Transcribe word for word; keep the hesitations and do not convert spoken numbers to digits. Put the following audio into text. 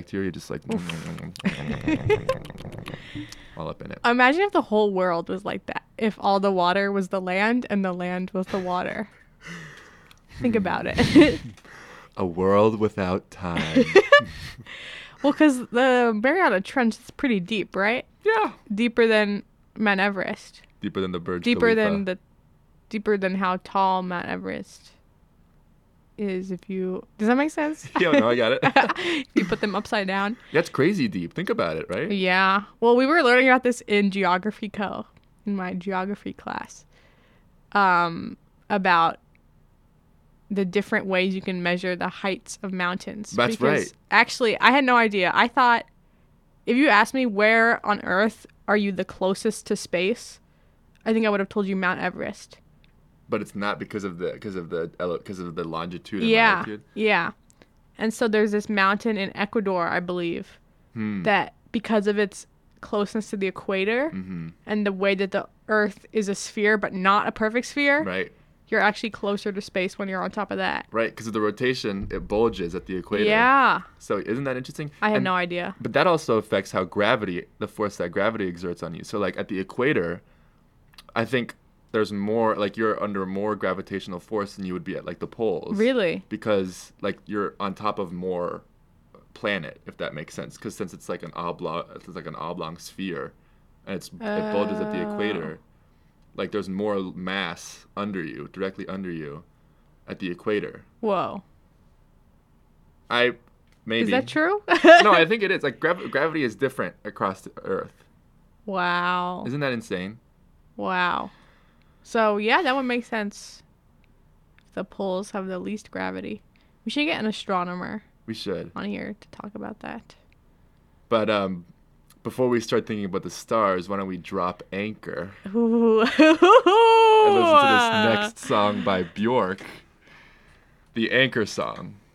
bacteria just like all up in it. Imagine if the whole world was like that. If all the water was the land and the land was the water. Think about it. A world without time. Well, because the Mariana Trench is pretty deep, right? Yeah. Deeper than Mount Everest. Deeper than the Burj Deeper Khalifa. than the, deeper than how tall Mount Everest is. If you, does that make sense? Yeah, no, I got it. If you put them upside down. That's crazy deep. Think about it, right? Yeah. Well, we were learning about this in Geography Co. in my geography class. Um, about the different ways you can measure the heights of mountains. That's because right. Actually, I had no idea. I thought, if you asked me where on Earth are you the closest to space, I think I would have told you Mount Everest. But it's not because of the because of the because of the longitude and Yeah, latitude. yeah. And so there's this mountain in Ecuador, I believe, Hmm. that because of its closeness to the equator Mm-hmm. and the way that the Earth is a sphere but not a perfect sphere, Right. you're actually closer to space when you're on top of that. Right. Because of the rotation, it bulges at the equator. Yeah. So isn't that interesting? I had And- no idea. But that also affects how gravity, the force that gravity exerts on you. So like at the equator, I think there's more, like you're under more gravitational force than you would be at like the poles. Really? Because like you're on top of more planet, if that makes sense. Because since it's like an oblong, it's like an oblong sphere, and it's it bulges at the equator. Like there's more mass under you, directly under you, at the equator. Whoa. I maybe. Is that true? No, I think it is. Like grav- gravity is different across the Earth. Wow. Isn't that insane? Wow. So, yeah, that would make sense. The poles have the least gravity. We should get an astronomer We should. on here to talk about that. But um, before we start thinking about the stars, why don't we drop Anchor Ooh. and listen to this next song by Bjork, the Anchor song.